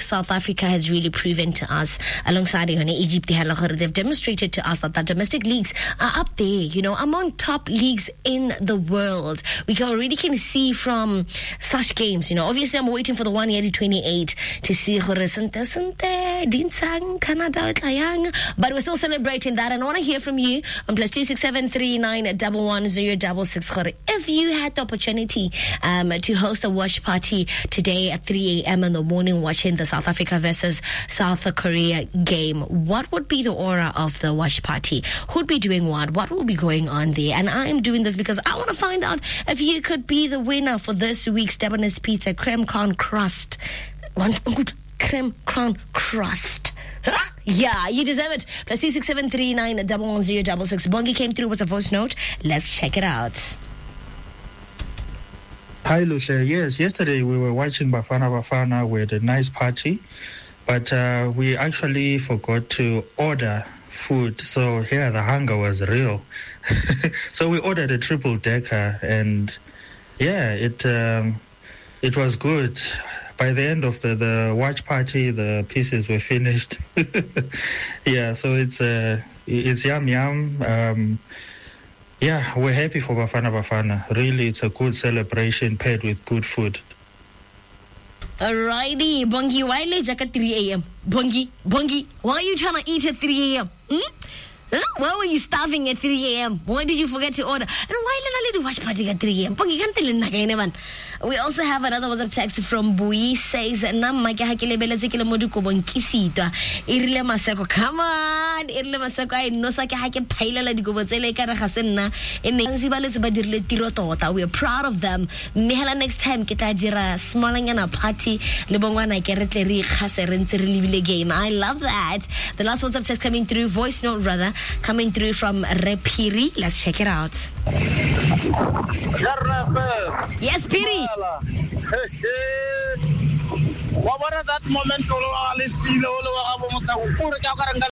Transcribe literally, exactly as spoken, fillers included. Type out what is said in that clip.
South Africa has really proven to us, alongside Egypt, they've demonstrated to us that the domestic leagues are up there, you know, among top leagues in the world. We can already can see from such games, you know. Obviously, I'm waiting for the one year twenty-eight to see Sante Sante, Dinsang, Canada, Tayang. But we're still celebrating that, and I want to hear from you on plus two six seven three nine double one zero double six. If you had the opportunity um, to host a watch party today at three a.m. in the morning, watching the South Africa versus South Korea game, what would be the aura of the watch party? Who'd be doing what? What will be going on there? And I'm doing this because I want to find out if you could be the winner for this week's Debonairs Pizza Creme Crown Crust. One good creme crown crust. Huh? Yeah, you deserve it. Plus two six seven three nine double one zero double six. Bongi came through with a voice note. Let's check it out. Hi, Lucia. Yes, yesterday we were watching Bafana Bafana with a nice party, but uh, we actually forgot to order food. So here, yeah, the hunger was real. So we ordered a triple decker, and yeah, it um, it was good. By the end of the, the watch party, the pieces were finished. Yeah, so it's uh, it's yum yum. Um, yeah, we're happy for Bafana Bafana. Really, it's a good celebration paired with good food. Alrighty, Bongi, why late at three a.m.? Bongi, Bongi, why are you trying to eat at three a.m.? Hmm? Huh? Why were you starving at three a.m.? Why did you forget to order? And why did I watch party at three a.m.? Bongi, can't tell you. We also have another WhatsApp text from Bui, says, Nam Makahakilebele Moduko Bonkisita. Irle Masako, come on, Irle Masako, I know Saka Hake Paila Gobozele Karahasena, in the Anzibales Badirle Tirotota. We are proud of them. Mihela next time, Kitajira, smiling in a party, Lebongwana Keretleri Haserentri game. I love that. The last WhatsApp text coming through, voice note rather, coming through from Repiri. Let's check it out. Yes, Piri. What about that moment?